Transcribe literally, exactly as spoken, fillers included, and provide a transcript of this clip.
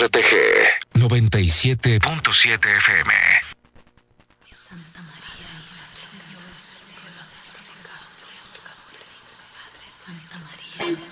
R T G noventa y siete punto siete F M. Santa María, Dios del cielo, santificado seas pecadores. Padre, Santa María.